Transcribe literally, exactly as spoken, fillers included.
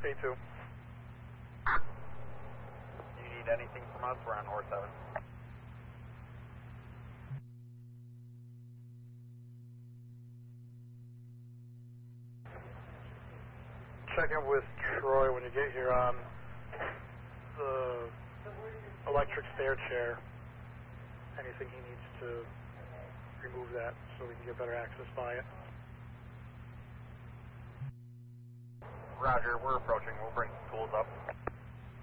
A two. Do you need anything from us? We're on Horse seven. Check in with Troy when you get here on the electric stair chair. Anything he needs to remove that so we can get better access by it. Roger, we're approaching. We'll bring some tools up.